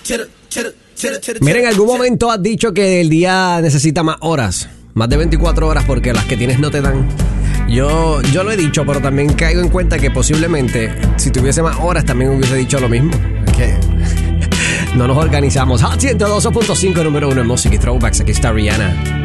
Mira, en algún momento has dicho que el día necesita más horas, más de 24 horas, porque las que tienes no te dan. Yo lo he dicho, pero también caigo en cuenta que posiblemente si tuviese más horas también hubiese dicho lo mismo. Es que no nos organizamos. Hot 102.5, número 1 en Música y Throwbacks. Aquí está Rihanna.